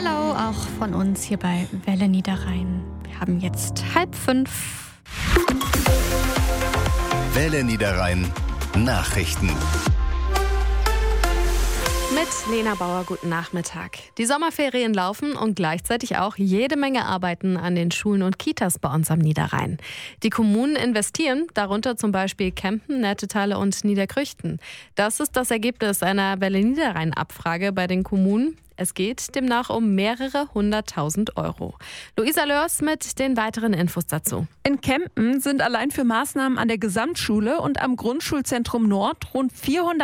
Hello, auch von uns hier bei Welle Niederrhein. Wir haben jetzt 4:30. Welle Niederrhein Nachrichten. Mit Lena Bauer, guten Nachmittag. Die Sommerferien laufen und gleichzeitig auch jede Menge Arbeiten an den Schulen und Kitas bei uns am Niederrhein. Die Kommunen investieren, darunter zum Beispiel Kempen, Nettetale und Niederkrüchten. Das ist das Ergebnis einer Welle Niederrhein-Abfrage bei den Kommunen. Es geht demnach um mehrere 100.000 Euro. Luisa Lörs mit den weiteren Infos dazu. In Kempen sind allein für Maßnahmen an der Gesamtschule und am Grundschulzentrum Nord rund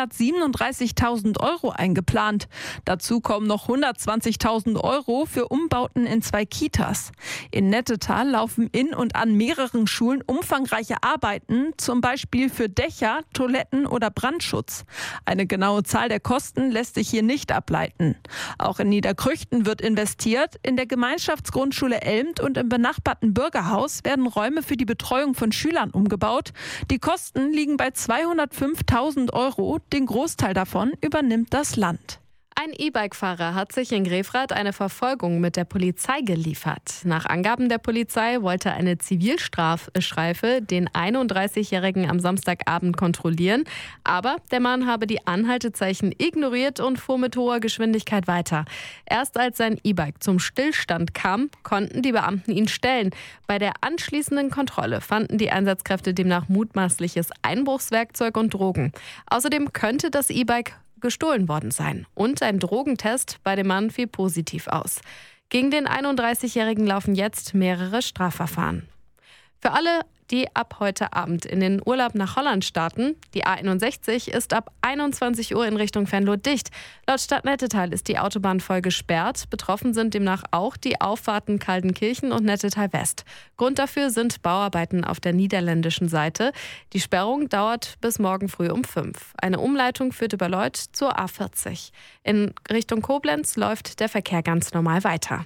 437.000 Euro eingeplant. Dazu kommen noch 120.000 Euro für Umbauten in 2 Kitas. In Nettetal laufen in und an mehreren Schulen umfangreiche Arbeiten, zum Beispiel für Dächer, Toiletten oder Brandschutz. Eine genaue Zahl der Kosten lässt sich hier nicht ableiten. Auch in Niederkrüchten wird investiert. In der Gemeinschaftsgrundschule Elmt und im benachbarten Bürgerhaus werden Räume für die Betreuung von Schülern umgebaut. Die Kosten liegen bei 205.000 Euro. Den Großteil davon übernimmt das Land. Ein E-Bike-Fahrer hat sich in Grefrath eine Verfolgung mit der Polizei geliefert. Nach Angaben der Polizei wollte eine Zivilstreife den 31-Jährigen am Samstagabend kontrollieren. Aber der Mann habe die Anhaltezeichen ignoriert und fuhr mit hoher Geschwindigkeit weiter. Erst als sein E-Bike zum Stillstand kam, konnten die Beamten ihn stellen. Bei der anschließenden Kontrolle fanden die Einsatzkräfte demnach mutmaßliches Einbruchswerkzeug und Drogen. Außerdem könnte das E-Bike gestohlen worden sein. Und ein Drogentest bei dem Mann fiel positiv aus. Gegen den 31-Jährigen laufen jetzt mehrere Strafverfahren. Für alle, die ab heute Abend in den Urlaub nach Holland starten, die A61 ist ab 21 Uhr in Richtung Venlo dicht. Laut Stadt Nettetal ist die Autobahn voll gesperrt. Betroffen sind demnach auch die Auffahrten Kaldenkirchen und Nettetal West. Grund dafür sind Bauarbeiten auf der niederländischen Seite. Die Sperrung dauert bis morgen früh um 5. Eine Umleitung führt über Leuth zur A40. In Richtung Koblenz läuft der Verkehr ganz normal weiter.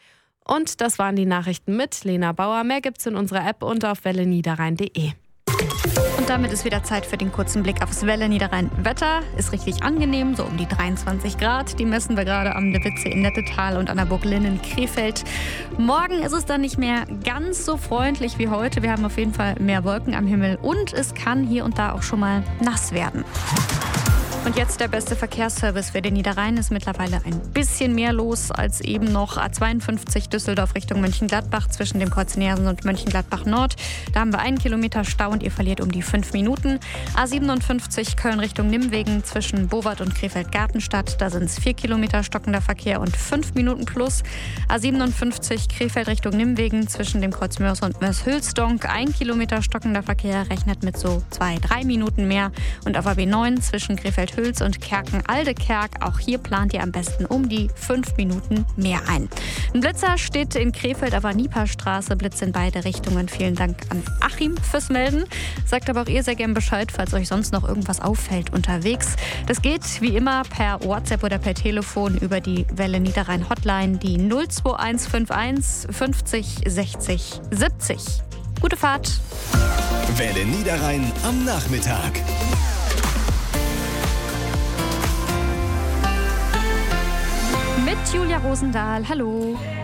Und das waren die Nachrichten mit Lena Bauer. Mehr gibt's in unserer App und auf welleniederrhein.de. Und damit ist wieder Zeit für den kurzen Blick aufs Welle Niederrhein. Wetter ist richtig angenehm, so um die 23 Grad. Die messen wir gerade am De Witze in Nettetal und an der Burg Linn in Krefeld. Morgen ist es dann nicht mehr ganz so freundlich wie heute. Wir haben auf jeden Fall mehr Wolken am Himmel und es kann hier und da auch schon mal nass werden. Und jetzt der beste Verkehrsservice für den Niederrhein. Ist mittlerweile ein bisschen mehr los als eben noch. A52 Düsseldorf Richtung Mönchengladbach zwischen dem Kreuz Nersen und Mönchengladbach Nord. Da haben wir 1 Kilometer Stau und ihr verliert um die 5 Minuten. A57 Köln Richtung Nimwegen zwischen Bowart und Krefeld-Gartenstadt. Da sind es 4 Kilometer stockender Verkehr und 5 Minuten plus. A57 Krefeld Richtung Nimwegen zwischen dem Kreuz Mörs und Mörs-Hülsdonk. 1 Kilometer stockender Verkehr rechnet mit so 2-3 Minuten mehr. Und auf AB9 zwischen Krefeld Hüls und Kerken-Aldekerk. Auch hier plant ihr am besten um die 5 Minuten mehr ein. Ein Blitzer steht in Krefeld auf der Nieperstraße. Blitz in beide Richtungen. Vielen Dank an Achim fürs Melden. Sagt aber auch ihr sehr gern Bescheid, falls euch sonst noch irgendwas auffällt unterwegs. Das geht wie immer per WhatsApp oder per Telefon über die Welle Niederrhein Hotline, die 02151 50 60 70. Gute Fahrt. Welle Niederrhein am Nachmittag. Mit Julia Rosendahl. Hallo.